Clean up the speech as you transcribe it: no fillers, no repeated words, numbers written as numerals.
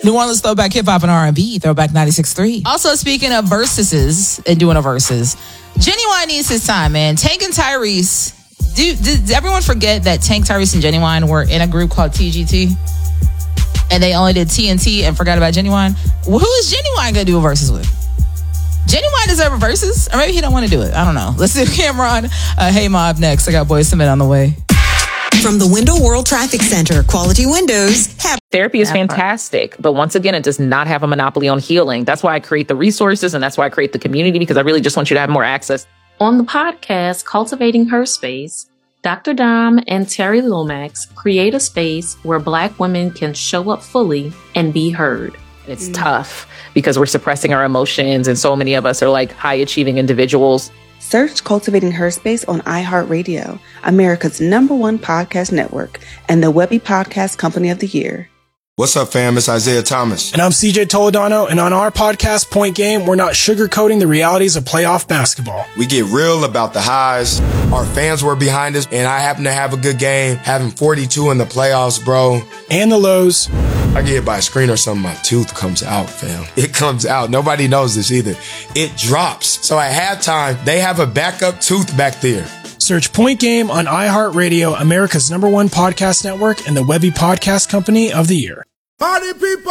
New Orleans throwback hip hop and R&B, throwback 96.3. Also, speaking of versuses and doing a versus, Genuine needs his time, man. Tank and Tyrese. Did everyone forget that Tank, Tyrese, and Genuine were in a group called TGT? And they only did TNT and forgot about Genuine? Well, who is Genuine going to do a versus with? Genuine deserve a versus? Or maybe he don't want to do it. I don't know. Let's see Cameron. Hey Mob next. I got Boys to Men on the way. From the Window World Traffic Center, Quality Windows. Therapy is fantastic, but once again, it does not have a monopoly on healing. That's why I create the resources and that's why I create the community, because I really just want you to have more access. On the podcast, Cultivating Her Space, Dr. Dom and Terry Lomax create a space where Black women can show up fully and be heard. It's tough because we're suppressing our emotions, and so many of us are like high-achieving individuals. Search Cultivating Her Space on iHeartRadio, America's #1 podcast network, and the Webby Podcast Company of the Year. What's up, fam? It's Isaiah Thomas. And I'm CJ Toledano, and on our podcast, Point Game, we're not sugarcoating the realities of playoff basketball. We get real about the highs. Our fans were behind us, and I happen to have a good game, having 42 in the playoffs, bro. And the lows. I get hit by a screen or something, my tooth comes out, fam. It comes out. Nobody knows this either. It drops. So at halftime, they have a backup tooth back there. Search Point Game on iHeartRadio, America's #1 podcast network, and the Webby Podcast Company of the Year. Party people!